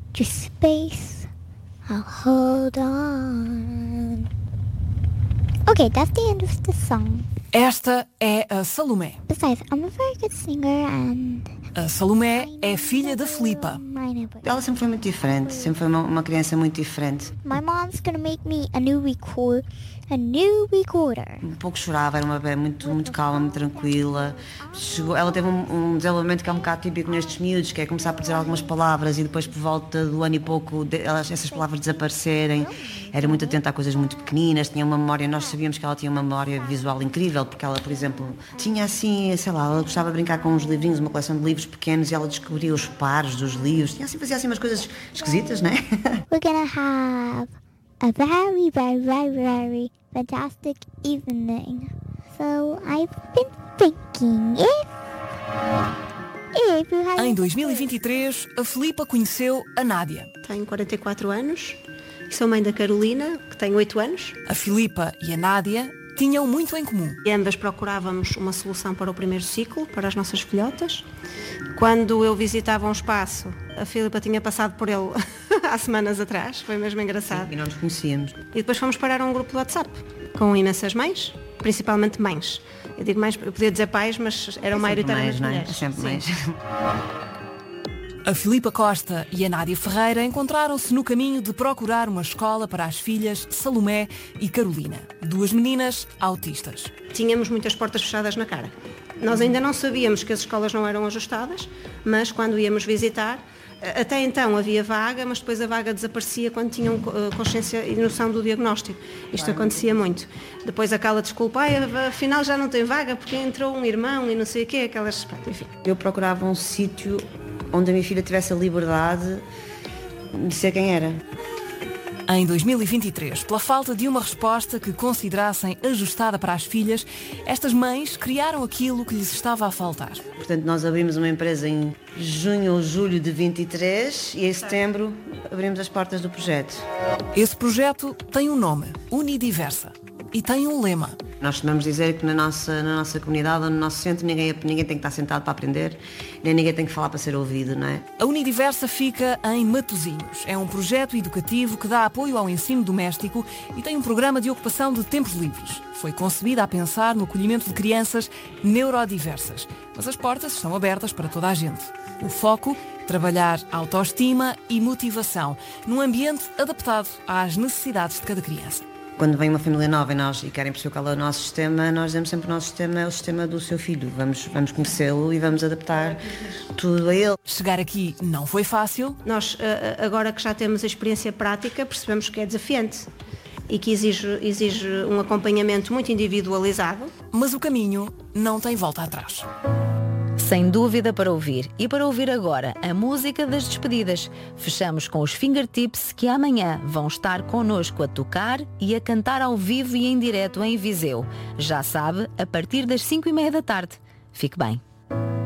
to space, I'll hold on. Okay, that's the end of the song. Esta é a Salomé. Besides, I'm a very good singer and... A Salomé é filha da Filipa. Ela sempre foi muito diferente, sempre foi uma criança muito diferente. My mom's gonna make me a new recorder. Um pouco chorava, era uma bebé muito calma, muito tranquila. Ela teve um desenvolvimento que é um bocado típico nestes miúdos, que é começar por dizer algumas palavras e depois por volta do ano e pouco essas palavras desaparecerem. Era muito atenta a coisas muito pequeninas, tinha uma memória, nós sabíamos que ela tinha uma memória visual incrível, porque ela, por exemplo, tinha assim, sei lá, ela gostava de brincar com uns livrinhos, uma coleção de livros pequenos e ela descobria os pares dos livros, fazia assim umas coisas esquisitas, né? We're gonna have a very, very, very, very fantastic evening. So I've been thinking if you had... Em 2023, a Filipa conheceu a Nádia. Tenho 44 anos e sou mãe da Carolina, que tem 8 anos. A Filipa e a Nádia tinham muito em comum. E ambas procurávamos uma solução para o primeiro ciclo, para as nossas filhotas. Quando eu visitava um espaço, a Filipa tinha passado por ele há semanas atrás, foi mesmo engraçado. Sim, e não nos conhecíamos. E depois fomos parar a um grupo do WhatsApp, com imensas mães, principalmente mães. Eu digo mães, eu podia dizer pais, mas eram maioritariamente mulheres. É sempre mais. A Filipa Costa e a Nádia Ferreira encontraram-se no caminho de procurar uma escola para as filhas Salomé e Carolina, duas meninas autistas. Tínhamos muitas portas fechadas na cara. Nós ainda não sabíamos que as escolas não eram ajustadas, mas quando íamos visitar, até então havia vaga, mas depois a vaga desaparecia quando tinham consciência e noção do diagnóstico. Isto acontecia muito. Depois aquela desculpa, afinal já não tem vaga porque entrou um irmão e não sei o quê, aquelas... Enfim. Eu procurava um sítio onde a minha filha tivesse a liberdade de ser quem era. Em 2023, pela falta de uma resposta que considerassem ajustada para as filhas, estas mães criaram aquilo que lhes estava a faltar. Portanto, nós abrimos uma empresa em junho ou julho de 23 e em setembro abrimos as portas do projeto. Esse projeto tem um nome, Unidiversa, e tem um lema. Nós costumamos dizer que na nossa comunidade ou no nosso centro ninguém tem que estar sentado para aprender, nem ninguém tem que falar para ser ouvido, não é? A Unidiversa fica em Matosinhos. É um projeto educativo que dá apoio ao ensino doméstico e tem um programa de ocupação de tempos livres. Foi concebida a pensar no acolhimento de crianças neurodiversas, mas as portas estão abertas para toda a gente. O foco, trabalhar autoestima e motivação, num ambiente adaptado às necessidades de cada criança. Quando vem uma família nova e querem perceber qual é o nosso sistema, nós dizemos sempre que o nosso sistema é o sistema do seu filho. Vamos conhecê-lo e vamos adaptar tudo a ele. Chegar aqui não foi fácil. Nós, agora que já temos a experiência prática, percebemos que é desafiante e que exige um acompanhamento muito individualizado. Mas o caminho não tem volta atrás. Sem dúvida para ouvir. E para ouvir agora a música das despedidas. Fechamos com os Fingertips que amanhã vão estar connosco a tocar e a cantar ao vivo e em direto em Viseu. Já sabe, a partir das 5:30 da tarde. Fique bem.